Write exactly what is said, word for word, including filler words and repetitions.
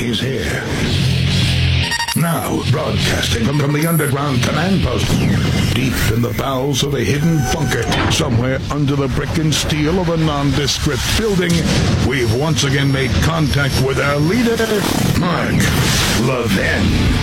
He's here. Now, broadcasting from, from the underground command post, deep in the bowels of a hidden bunker, somewhere under the brick and steel of a nondescript building, we've once again made contact with our leader, Mark Levin.